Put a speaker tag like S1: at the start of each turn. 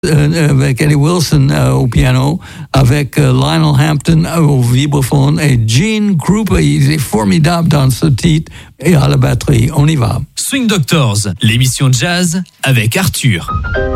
S1: avec Eddie Wilson au piano, avec Lionel Hampton au vibraphone et Gene Krupa, il est formidable dans ce titre, et à la batterie. On y va.
S2: Swing Doctors, l'émission jazz avec Arthur.